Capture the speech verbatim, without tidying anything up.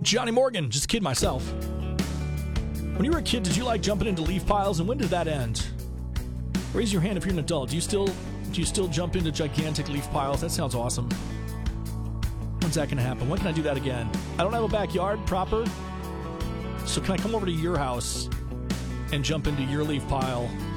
Johnny Morgan, just a kid myself. When you were a kid, did you like jumping into leaf piles, and when did that end? Raise your hand if you're an adult. Do you still do you still jump into gigantic leaf piles? That sounds awesome. When's that going to happen? When can I do that again? I don't have a backyard proper, so can I come over to your house and jump into your leaf pile